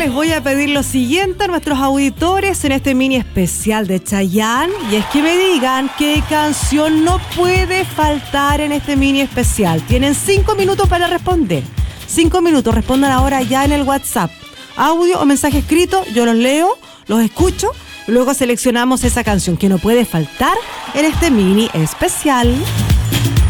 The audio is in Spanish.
les voy a pedir lo siguiente a nuestros auditores en este mini especial de Chayanne, y es que me digan qué canción no puede faltar en este mini especial. Tienen 5 minutos para responder. 5 minutos, respondan ahora ya en el WhatsApp. Audio o mensaje escrito, yo los leo, los escucho, y luego seleccionamos esa canción que no puede faltar en este mini especial.